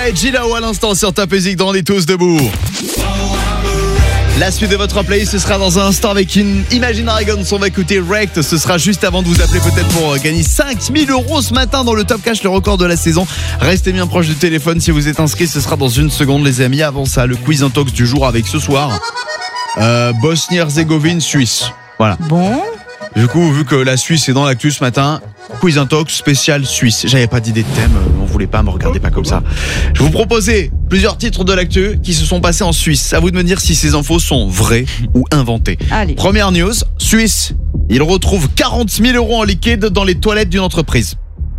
et Gilao à l'instant sur Top Music dans On est tous debout. La suite de votre play, ce sera dans un instant avec une Imagine Dragons. On va écouter Wrecked. Ce sera juste avant de vous appeler peut-être pour gagner 5000 € ce matin dans le Top Cash, le record de la saison. Restez bien proche du téléphone si vous êtes inscrit. Ce sera dans une seconde, les amis. Avant ça, le quiz intox du jour avec ce soir Bosnie-Herzégovine, Suisse. Voilà. Bon. Du coup, vu que la Suisse est dans l'actu ce matin, quiz intox spécial Suisse. J'avais pas d'idée de thème, on voulait pas, me regardez pas comme ça. Je vous proposais plusieurs titres de l'actu qui se sont passés en Suisse. À vous de me dire si ces infos sont vraies ou inventées. Allez. Première news, Suisse. Il retrouve 40 000 € en liquide dans les toilettes d'une entreprise.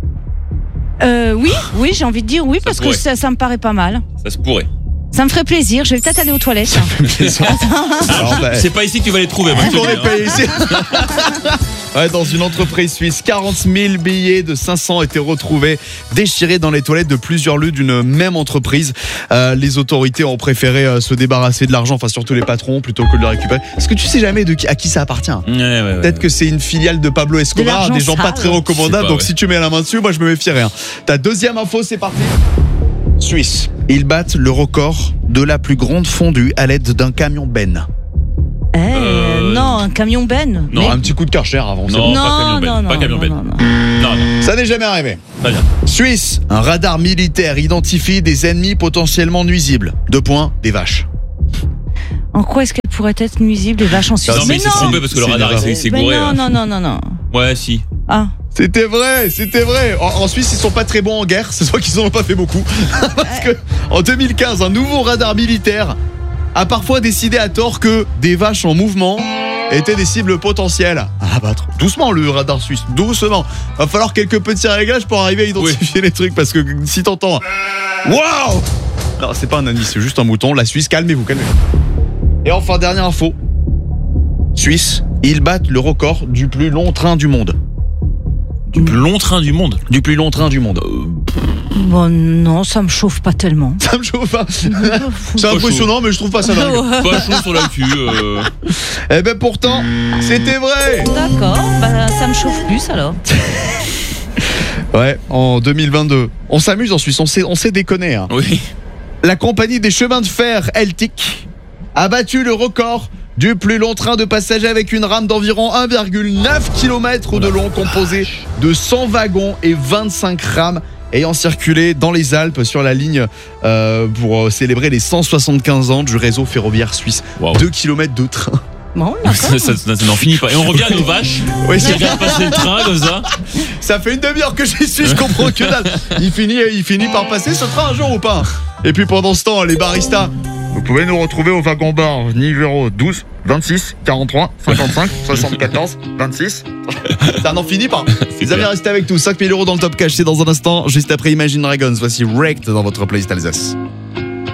Oui, j'ai envie de dire oui, parce que ça me paraît pas mal. Ça se pourrait. Ça me ferait plaisir, je vais peut-être aller aux toilettes. Alors, C'est pas ici que tu vas les trouver. vu qu'on est payé ici. Ouais, dans une entreprise suisse, 40 000 billets de 500 étaient retrouvés déchirés dans les toilettes de plusieurs lieux d'une même entreprise. Les autorités ont préféré se débarrasser de l'argent, enfin surtout les patrons, plutôt que de le récupérer. Est-ce que tu sais jamais à qui ça appartient? Ouais. Peut-être que c'est une filiale de Pablo Escobar, De des gens pas très recommandables, donc si tu mets la main dessus, moi je me méfierais. Ta deuxième info, c'est parti. Suisse, ils battent le record de la plus grande fondue à l'aide d'un camion benne. Non, un camion Ben. Non, Un petit coup de Karcher avant. c'est Non, bon. pas camion Ben. Non. Ça n'est jamais arrivé. Très bien. Suisse, un radar militaire identifie des ennemis potentiellement nuisibles. 2 points, des vaches. En quoi est-ce qu'elle pourrait être nuisible, les vaches en Suisse? Non, mais il s'est trompé parce que le c'est radar une c'est Mais gouré. non. Ouais, si. Ah. C'était vrai. En Suisse, ils sont pas très bons en guerre. C'est soit qu'ils en ont pas fait beaucoup. Parce que en 2015, un nouveau radar militaire a parfois décidé à tort que des vaches en mouvement étaient des cibles potentielles à abattre. Doucement le radar suisse, doucement. Va falloir quelques petits réglages pour arriver à identifier les trucs, parce que si t'entends waouh, non, c'est pas un indice, c'est juste un mouton. La Suisse, calmez-vous. Et enfin, dernière info. Suisse, ils battent le record du plus long train du monde. Du plus long train du monde. Du plus long train du monde. Bon, non, ça me chauffe pas tellement. Ça me chauffe pas. C'est impressionnant, mais je trouve pas ça dingue. Pas chaud sur l'actu. Eh ben pourtant, c'était vrai. D'accord, ça me chauffe plus alors. Ouais, en 2022. On s'amuse en Suisse, on sait déconner. Hein. Oui. La compagnie des chemins de fer Eltic a battu le record du plus long train de passagers avec une rame d'environ 1,9 km de long, composé de 100 wagons et 25 rames, ayant circulé dans les Alpes sur la ligne pour célébrer les 175 ans du réseau ferroviaire suisse. Wow. 2 km de train. Bon, d'accord. Ça n'en finit pas. Et on revient à nos vaches. Oui, On regarde passer le train comme ça. Ça fait une demi-heure que j'y suis, je comprends que dalle. Il finit par passer ce train un jour ou pas? Et puis pendant ce temps, les baristas, vous pouvez nous retrouver au wagon bar numéro 12, 26, 43, 55, 74, 26. Ça n'en finit pas. Vous avez resté avec tout. 5000 € dans le Top Cash, c'est dans un instant, juste après Imagine Dragons. Voici Wrecked dans votre playlist Alsace.